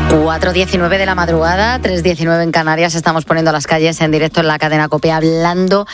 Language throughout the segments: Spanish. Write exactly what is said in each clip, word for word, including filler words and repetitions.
cuatro diecinueve de la madrugada, tres diecinueve en Canarias. Estamos poniendo las calles en directo en la cadena COPE hablando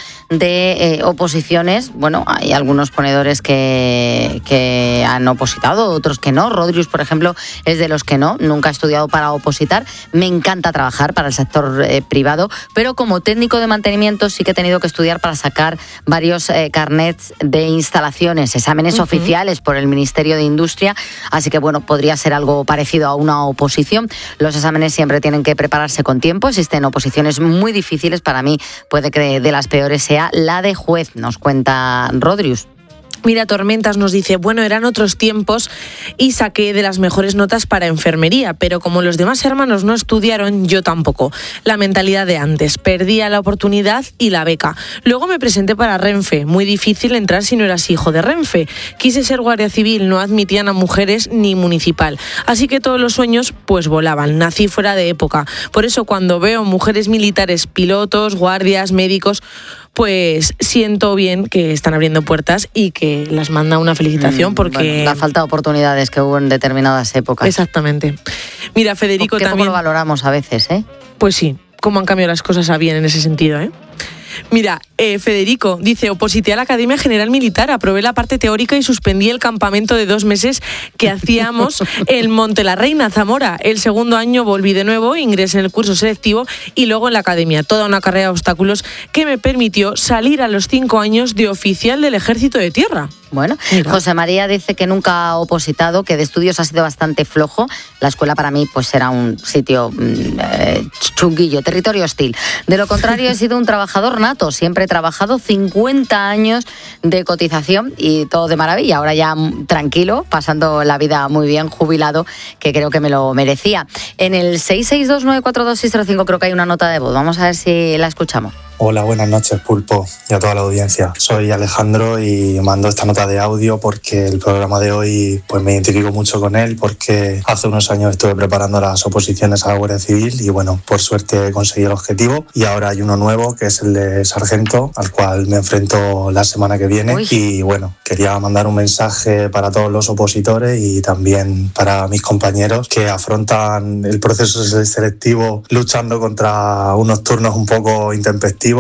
de eh, oposiciones. Bueno, hay algunos ponedores que, que han opositado, otros que no. Rodrius, por ejemplo, es de los que no. Nunca ha estudiado para opositar. Me encanta trabajar para el sector eh, privado, pero como técnico de mantenimiento sí que he tenido que estudiar para sacar varios eh, carnets de instalaciones, exámenes uh-huh. oficiales por el Ministerio de Industria. Así que, bueno, podría ser algo parecido a una oposición. Los exámenes siempre tienen que prepararse con tiempo. Existen oposiciones muy difíciles. Para mí puede que de las peores sea la de juez, nos cuenta Rodrius. Mira, Tormentas nos dice, bueno, eran otros tiempos y saqué de las mejores notas para enfermería, pero como los demás hermanos no estudiaron, yo tampoco. La mentalidad de antes, perdía la oportunidad y la beca. Luego me presenté para Renfe, muy difícil entrar si no eras hijo de Renfe. Quise ser guardia civil, no admitían a mujeres ni municipal. Así que todos los sueños pues volaban, nací fuera de época. Por eso cuando veo mujeres militares, pilotos, guardias, médicos, pues siento bien que están abriendo puertas y que las manda una felicitación porque... Bueno, la falta de oportunidades que hubo en determinadas épocas. Exactamente. Mira, Federico también... Poco lo valoramos a veces, ¿eh? Pues sí, cómo han cambiado las cosas a bien en ese sentido, ¿eh? Mira, eh, Federico dice, oposité a la Academia General Militar, aprobé la parte teórica y suspendí el campamento de dos meses que hacíamos en Monte la Reina, Zamora. El segundo año volví de nuevo, ingresé en el curso selectivo y luego en la academia. Toda una carrera de obstáculos que me permitió salir a los cinco años de oficial del Ejército de Tierra. Bueno, Mira. José María dice que nunca ha opositado, que de estudios ha sido bastante flojo. La escuela para mí pues era un sitio eh, chunguillo, territorio hostil. De lo contrario, he sido un trabajador nato. Siempre he trabajado cincuenta años de cotización y todo de maravilla. Ahora ya tranquilo, pasando la vida muy bien, jubilado, que creo que me lo merecía. En el seis seis dos nueve cuatro dos seis cero cinco creo que hay una nota de voz. Vamos a ver si la escuchamos. Hola, buenas noches, Pulpo, y a toda la audiencia. Soy Alejandro y mando esta nota de audio porque el programa de hoy pues me identifico mucho con él, porque hace unos años estuve preparando las oposiciones a la Guardia Civil y bueno, por suerte conseguí el objetivo y ahora hay uno nuevo que es el de sargento, al cual me enfrento la semana que viene. Uy. Y bueno, quería mandar un mensaje para todos los opositores y también para mis compañeros que afrontan el proceso selectivo luchando contra unos turnos un poco intempestivos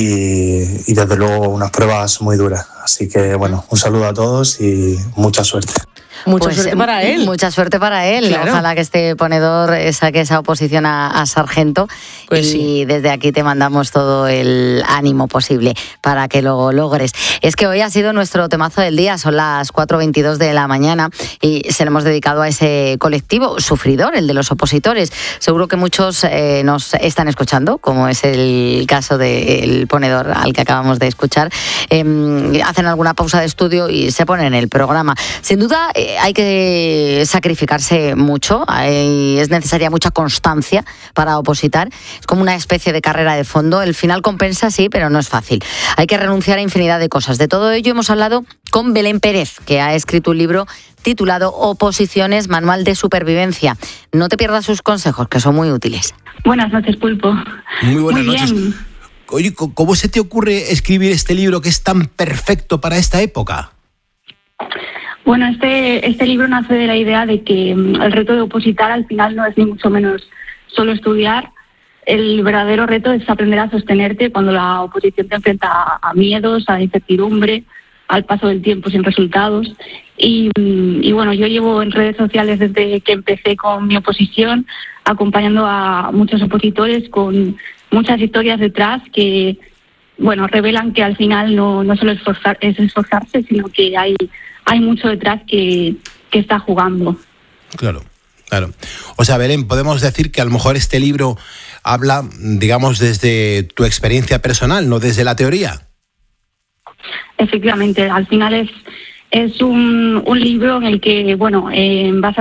Y, y desde luego unas pruebas muy duras. Así que bueno, un saludo a todos y mucha suerte. Mucha pues, suerte para él. Mucha suerte para él. Claro. Ojalá que este ponedor saque esa oposición a, a sargento. Pues y sí. Desde aquí te mandamos todo el ánimo posible para que lo logres. Es que hoy ha sido nuestro temazo del día. Son las cuatro veintidós de la mañana y se lo hemos dedicado a ese colectivo sufridor, el de los opositores. Seguro que muchos eh, nos están escuchando, como es el caso del ponedor al que acabamos de escuchar. Eh, hacen alguna pausa de estudio y se ponen el programa. Sin duda, eh, hay que sacrificarse mucho, hay, es necesaria mucha constancia para opositar, es como una especie de carrera de fondo, el final compensa sí, pero no es fácil, hay que renunciar a infinidad de cosas. De todo ello hemos hablado con Belén Pérez, que ha escrito un libro titulado Oposiciones, Manual de Supervivencia. No te pierdas sus consejos, que son muy útiles. Buenas noches, Pulpo. Muy buenas muy noches. Bien. Oye, ¿cómo se te ocurre escribir este libro que es tan perfecto para esta época? Bueno, este, este libro nace de la idea de que el reto de opositar al final no es ni mucho menos solo estudiar. El verdadero reto es aprender a sostenerte cuando la oposición te enfrenta a, a miedos, a incertidumbre, al paso del tiempo sin resultados. Y, y bueno, yo llevo en redes sociales desde que empecé con mi oposición, acompañando a muchos opositores con muchas historias detrás que, bueno, revelan que al final no, no solo esforzar, es esforzarse, sino que hay... hay mucho detrás que, que está jugando. Claro, claro. O sea, Belén, podemos decir que a lo mejor este libro habla, digamos, desde tu experiencia personal, no desde la teoría. Efectivamente, al final es, es un, un libro en el que, bueno, eh, vas a